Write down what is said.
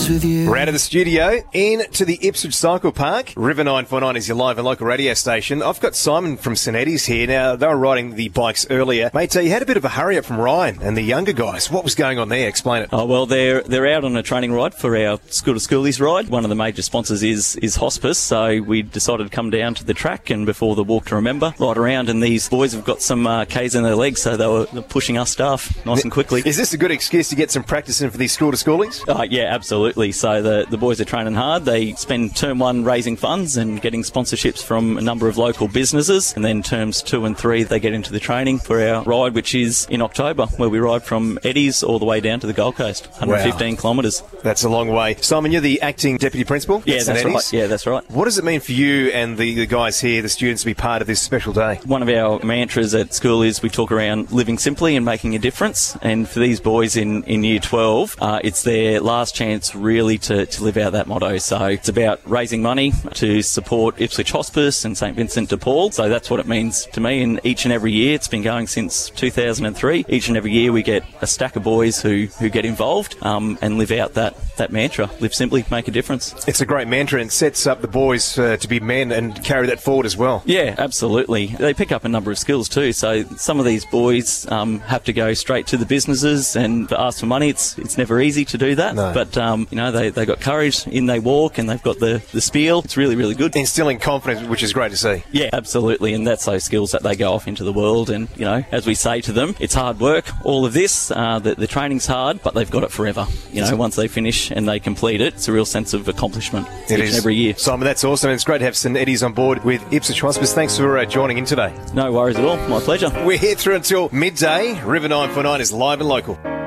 with you. We're out of the studio, into the Ipswich Cycle Park. River 949 is your live and local radio station. I've got Simon from St Eddie's here. Now, they were riding the bikes earlier. Mate, you had a bit of a hurry up from Ryan and the younger guys. What was going on there? Explain it. Oh, well, they're out on a training ride for our School to Schoolies ride. One of the major sponsors is Hospice, so we decided to come down to the track and before the Walk to Remember, ride around, and these boys have got some Ks in their legs, so they were pushing us staff nice and quickly. Is this a good excuse to get some practice in for these School to Schoolies? Yeah, absolutely. So the boys are training hard. They spend term 1 raising funds and getting sponsorships from a number of local businesses, and then terms 2 and 3 they get into the training for our ride, which is in October, where we ride from Eddie's all the way down to the Gold Coast, 115 kilometres. That's a long way. Simon, you're the acting deputy principal? Yeah, that's right. Yeah, that's right. What does it mean for you and the guys here, the students, to be part of this special day? One of our mantras at school is we talk around living simply and making a difference, and for these boys in year 12, it's their last chance really to live out that motto. So it's about raising money to support Ipswich Hospice and St Vincent de Paul. So that's what it means to me. And each and every year, it's been going since 2003. Each and every year we get a stack of boys who get involved and live out that mantra. Live simply, make a difference. It's a great mantra and sets up the boys to be men and carry that forward as well. Yeah, absolutely. They pick up a number of skills too. So some of these boys have to go straight to the businesses and ask for money. It's never easy to do that. No. But, they got courage, in they walk, and they've got the spiel. It's really, really good. Instilling confidence, which is great to see. Yeah, absolutely. And that's those skills that they go off into the world. And, as we say to them, it's hard work, all of this. The training's hard, but they've got it forever. Once they finish and they complete it, it's a real sense of accomplishment each and every year. Simon, that's awesome. And it's great to have St Eddie's on board with Ipswich Hospice. Thanks for joining in today. No worries at all. My pleasure. We're here through until midday. River 949 is live and local.